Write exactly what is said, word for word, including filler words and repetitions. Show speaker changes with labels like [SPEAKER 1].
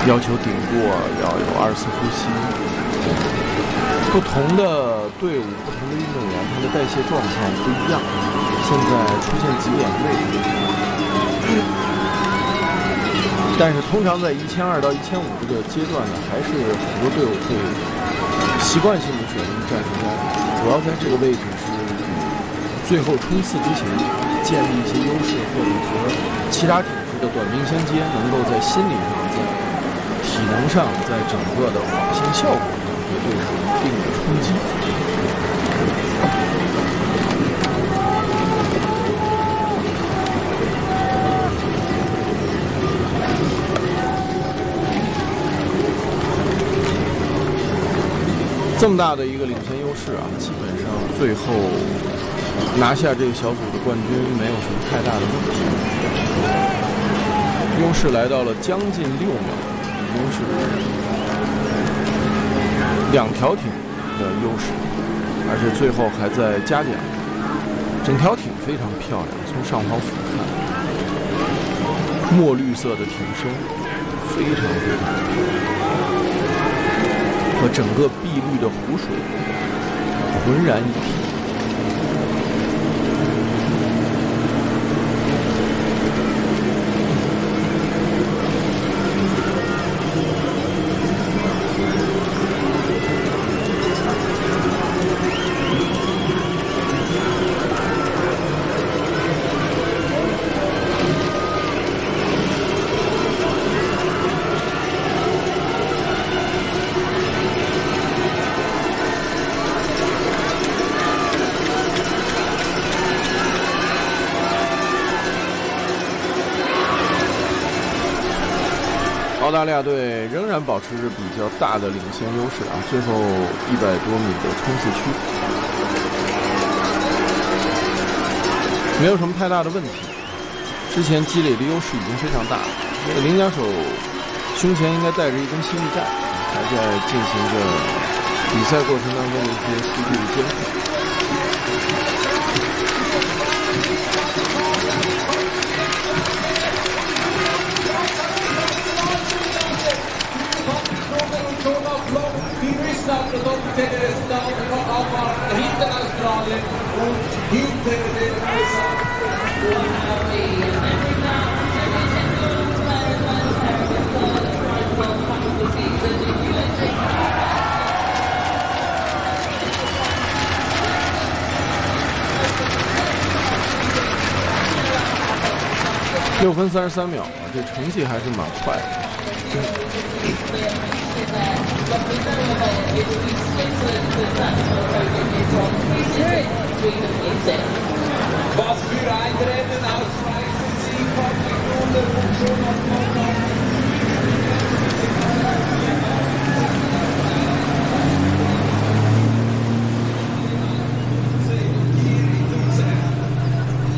[SPEAKER 1] 要求顶过要有二次呼吸。不同的队伍、不同的运动员，他的代谢状况不一样。现在出现几点位，但是通常在一千二到一千五这个阶段呢，还是很多队伍会习惯性的选择战术压力，主要在这个位置是最后冲刺之前建立一些优势，或者和其他体制的短兵相接，能够在心理上、在体能上、在整个的滑行效果上对对手一定的冲击。这么大的一个领先优势啊，基本上最后拿下这个小组的冠军没有什么太大的问题。优势来到了将近六秒，已经是两条艇的优势，而且最后还在嘉奖。整条艇非常漂亮，从上方俯瞰，墨绿色的艇身非常非常漂亮。和整个碧绿的湖水浑然一体。澳大利亚队仍然保持着比较大的领先优势啊，最后一百多米的冲刺区没有什么太大的问题。之前积累的优势已经非常大了。这个领奖手胸前应该带着一根心率带，还在进行着比赛过程当中的一些数据的监控。六分三十三秒啊，这成绩还是蛮快的。
[SPEAKER 2] Was für ein Rennen aus Schweizer Sieg kommt die Runde von schon